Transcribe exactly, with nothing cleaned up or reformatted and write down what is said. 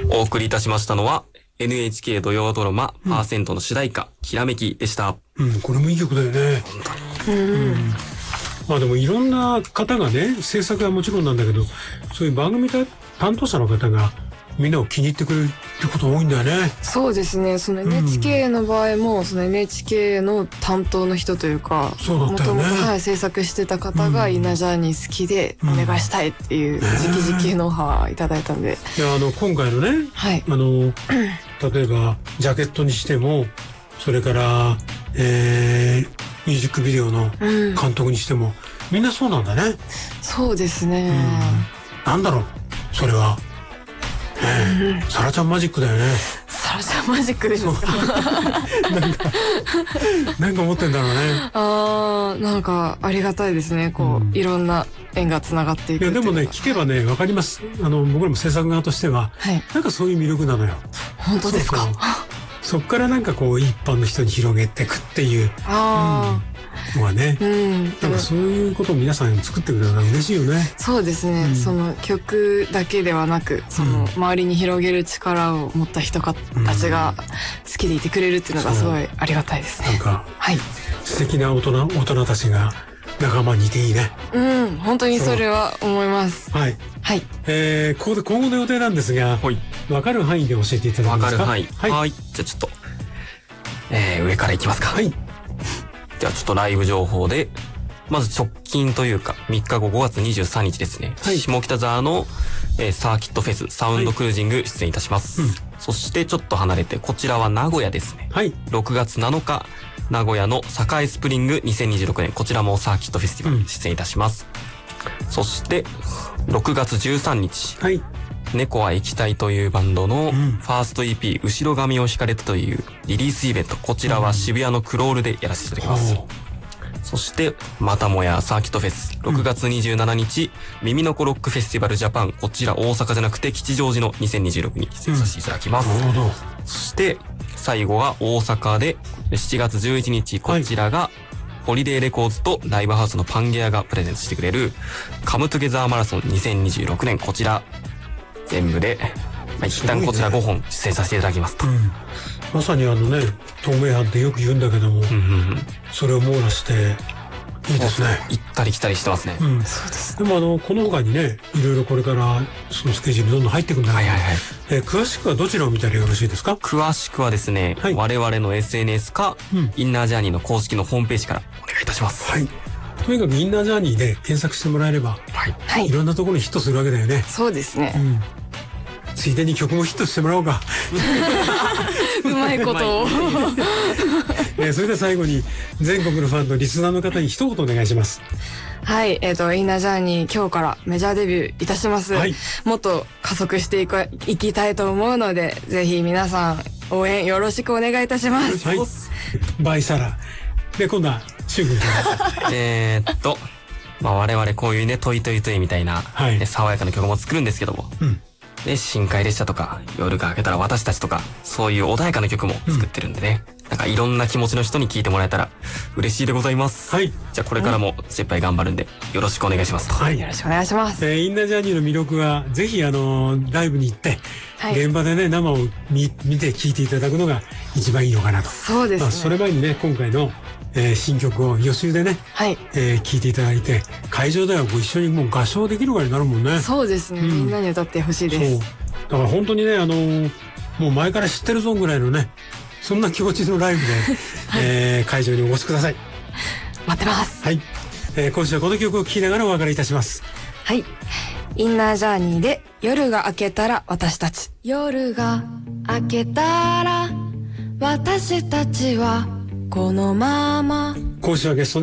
お送りいたしましたのは エヌエイチケー 土曜ドラマ、うん、パーセントの主題歌、きらめきでした。 うん、これもいい曲だよね。 本当に。うん。 まあでもいろんな方がね、制作はもちろんなんだけど、そういう番組担当者の方がみんなを気に入ってくれるってこと多いんだよね。 そうですね。その エヌエイチケー の場合も、うん、その エヌエイチケー の担当の人というか、 そうだったよね。 もともと、はい、制作してた方がインナージャーニー好きでお願いしたいっていう直々のオファーいただいたんで。 いや、あの今回のね、 はい、 あの例えばジャケットにしても、それから、えー、ミュージックビデオの監督にしても、うん、みんなそうなんだね。 そうですね。 うん、なんだろう、それは。えー、サラちゃんマジックだよね。 サラちゃんマジックですか。 なんかなんか思ってんだろうね。 ああ、なんかありがたいですね。こう、うん、いろんな縁がつながっていく。 いやでもね、聞けばねわかります。あの僕らも制作側としては、 はい、 なんかそういう魅力なのよ。 本当ですか。 そうそう、そっからなんかこう一般の人に広げていくっていう。 ああ。 うんのはね、 うん、 なんかそういうことを皆さん作ってくれるのが嬉しいよね。 そうですね、うん、その曲だけではなく、その周りに広げる力を持った人たちが好きでいてくれるっていうのがすごいありがたいですね。 なんか、 はい、 素敵な大人、大人たちが仲間にいていいね。 うん、本当にそれは思います。 はい。 はい。 えー、ここで今後の予定なんですが、はい、分かる範囲で教えていただけますか。 分かる範囲。はい。はい、じゃあちょっと、えー、上からいきますか。 はい。 じゃあちょっとライブ情報で、まず直近というかみっかごごがつにじゅうさんにちですね、はい、下北沢の、えー、サーキットフェスサウンドクルージング出演いたします、はい、うん、そしてちょっと離れてこちらは名古屋ですね、はい、ろくがつなのか名古屋の栄スプリングにせんにじゅうろくねん、こちらもサーキットフェスティバル出演いたします、うん、そしてろくがつじゅうさんにち、はい、猫は液体というバンドのファースト イーピー、うん、後ろ髪を引かれたというリリースイベント、こちらは渋谷のクロールでやらせていただきます、うん、そしてまたもやサーキットフェスろくがつにじゅうしちにち、うん、耳の子ロックフェスティバルジャパン、こちら大阪じゃなくて吉祥寺のにせんにじゅうろくに出演させていただきます、うん、そして最後は大阪でしちがつじゅういちにち、こちらが、はい、ホリデーレコーズとライブハウスのパンゲアがプレゼントしてくれるカムトゥゲザーマラソンにせんにじゅうろくねん、こちら全部で、まあ、一旦こちらごほん出演させていただきますと、うん、 まさにあのね、透明版ってよく言うんだけども、うんうんうん、それを網羅していいですね。 行ったり来たりしてますね、 うん、そうです。でもあのこの他にね、いろいろこれからそのスケジュールどんどん入ってくるんだけど、はいはいはい、えー、詳しくはどちらを見たらよろしいですか。 詳しくはですね、はい、我々の エスエヌエス か、うん、インナージャーニーの公式のホームページからお願いいたします。 はい、とにかくインナージャーニーで検索してもらえれば、はい、いろんなところにヒットするわけだよね。 そうですね、うん、 ついでに曲もヒットしてもらおうか。 うまいことを。 えー、それでは最後に全国のファンとリスナーの方に一言お願いします。 はい、えっとインナージャーニー今日からメジャーデビューいたします、はい、もっと加速していくいきたいと思うので、ぜひ皆さん応援よろしくお願いいたします。 はい、バイサラで、今度はシュン君からえーっとまあ我々こういうねトイトイトイみたいな、はい、爽やかな曲も作るんですけども、うん、で深海列車とか夜が明けたら私たちとか、そういう穏やかな曲も作ってるんでね、うん、なんかいろんな気持ちの人に聴いてもらえたら嬉しいでございます。はい、じゃあこれからも精一杯頑張るんでよろしくお願いしますと。 はい、よろしくお願いします。 えー、インナージャーニーの魅力はぜひあのー、ライブに行って、はい、現場でね生を 見, 見て聴いていただくのが一番いいのかなと。 そうですね、まあ、 それ前にね今回のえー、新曲を予習でね、はい、えー、聴いていただいて、会場ではご一緒にもう合唱できるぐらいになるもんね。 そうですね、うん、みんなに歌ってほしいです。そうだから本当にね、あのー、もう前から知ってるぞぐらいのね、そんな気持ちのライブで、はい、えー、会場にお越しください。 待ってます。 はい、えー、今週はこの曲を聴きながらお別れいたします。 はい、インナージャーニーで夜が明けたら私たち。夜が明けたら私たちはこのまま。 今週はゲスト